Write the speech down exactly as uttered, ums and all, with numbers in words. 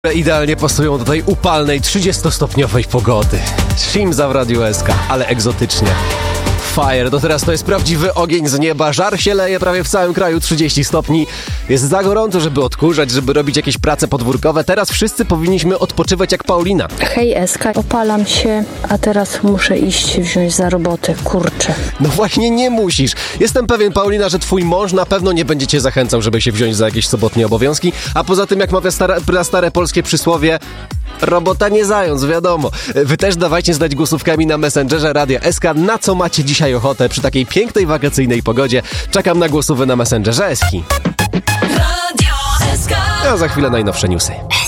Idealnie pasują do tej upalnej, trzydziestostopniowej pogody. Shimza w Radiu S K, ale egzotycznie. Fire, to teraz to jest prawdziwy ogień z nieba. Żar się leje prawie w całym kraju, trzydzieści stopni. Jest za gorąco, żeby odkurzać, żeby robić jakieś prace podwórkowe. Teraz wszyscy powinniśmy odpoczywać jak Paulina. Hej S K, opalam się, a teraz muszę iść wziąć za robotę, kurczę. No właśnie nie musisz. Jestem pewien, Paulina, że twój mąż na pewno nie będzie cię zachęcał, żeby się wziąć za jakieś sobotnie obowiązki. A poza tym, jak mawia stare, stare polskie przysłowie, robota nie zając, wiadomo. Wy też dawajcie znać głosówkami na Messengerze Radia S K, na co macie dzisiaj ochotę przy takiej pięknej, wakacyjnej pogodzie. Czekam na głosówę na Messengerze Eski. A za chwilę najnowsze newsy.